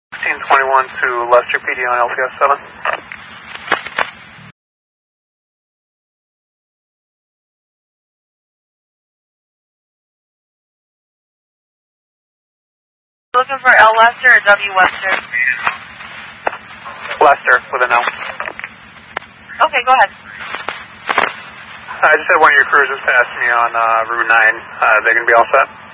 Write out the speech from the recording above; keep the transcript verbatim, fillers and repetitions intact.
sixteen twenty-one to Lester P D on L T S seven. Looking for L Lester or W Wester? Lester with an L. Okay, go ahead. I just had one of your cruisers pass me on uh, Route nine. Uh, they going to be all set?